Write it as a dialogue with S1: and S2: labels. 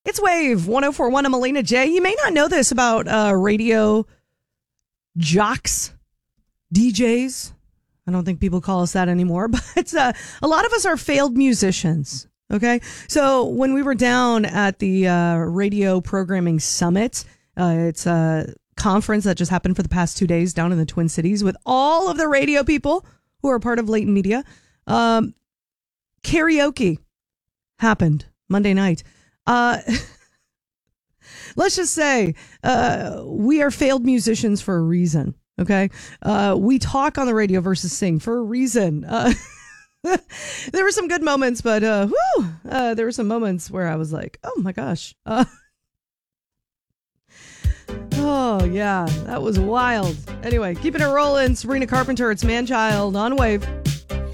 S1: It's Wave 104.1. I'm Alina J. You may not know this about radio jocks, DJs. I don't think people call us that anymore, but a lot of us are failed musicians. Okay. So when we were down at the Radio Programming Summit, it's a conference that just happened for the past 2 days down in the Twin Cities with all of the radio people who are part of Latent Media. Karaoke happened Monday night. Let's just say we are failed musicians for a reason. Okay. We talk on the radio versus sing for a reason. There were some good moments, but there were some moments where I was like, oh my gosh. Oh, yeah, that was wild. Anyway, keeping it rolling. Sabrina Carpenter, it's Manchild on Wave.